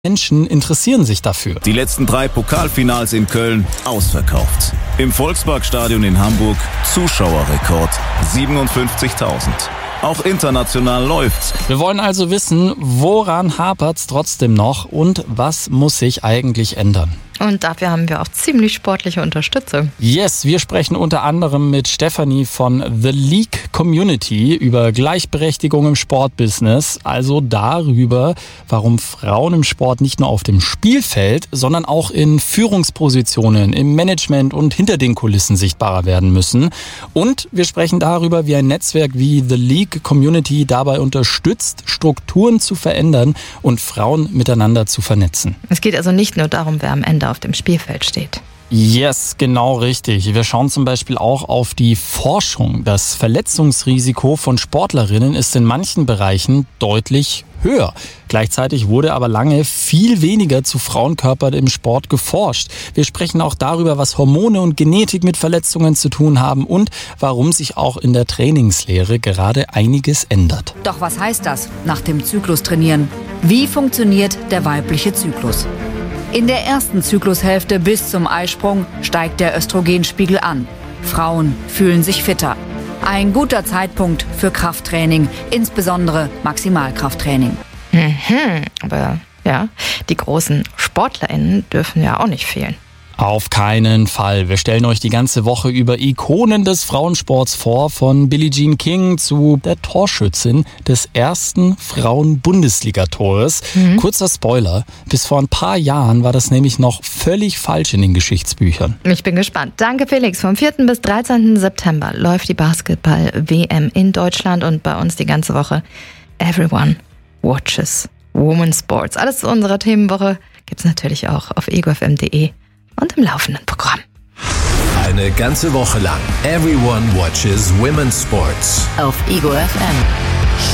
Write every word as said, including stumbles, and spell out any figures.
Menschen interessieren sich dafür. Die letzten drei Pokalfinals in Köln ausverkauft. Im Volksparkstadion in Hamburg Zuschauerrekord siebenundfünfzigtausend. Auch international läuft's. Wir wollen also wissen, woran hapert's trotzdem noch und was muss sich eigentlich ändern? Und dafür haben wir auch ziemlich sportliche Unterstützung. Yes, wir sprechen unter anderem mit Stefanie von The League Community über Gleichberechtigung im Sportbusiness, also darüber, warum Frauen im Sport nicht nur auf dem Spielfeld, sondern auch in Führungspositionen, im Management und hinter den Kulissen sichtbarer werden müssen. Und wir sprechen darüber, wie ein Netzwerk wie The League Community dabei unterstützt, Strukturen zu verändern und Frauen miteinander zu vernetzen. Es geht also nicht nur darum, wer am Ende auf dem Spielfeld steht. Yes, genau richtig. Wir schauen zum Beispiel auch auf die Forschung. Das Verletzungsrisiko von Sportlerinnen ist in manchen Bereichen deutlich höher. Gleichzeitig wurde aber lange viel weniger zu Frauenkörpern im Sport geforscht. Wir sprechen auch darüber, was Hormone und Genetik mit Verletzungen zu tun haben und warum sich auch in der Trainingslehre gerade einiges ändert. Doch was heißt das, nach dem Zyklus trainieren? Wie funktioniert der weibliche Zyklus? In der ersten Zyklushälfte bis zum Eisprung steigt der Östrogenspiegel an. Frauen fühlen sich fitter. Ein guter Zeitpunkt für Krafttraining, insbesondere Maximalkrafttraining. Mhm, aber ja, die großen SportlerInnen dürfen ja auch nicht fehlen. Auf keinen Fall. Wir stellen euch die ganze Woche über Ikonen des Frauensports vor, von Billie Jean King zu der Torschützin des ersten Frauen-Bundesliga-Tores. Mhm. Kurzer Spoiler, bis vor ein paar Jahren war das nämlich noch völlig falsch in den Geschichtsbüchern. Ich bin gespannt. Danke Felix. Vom vierten bis dreizehnten September läuft die Basketball-W M in Deutschland und bei uns die ganze Woche. Everyone watches Women's Sports. Alles zu unserer Themenwoche gibt's natürlich auch auf ego f m punkt de. Und im laufenden Programm. Eine ganze Woche lang Everyone watches Women's Sports auf Ego F M.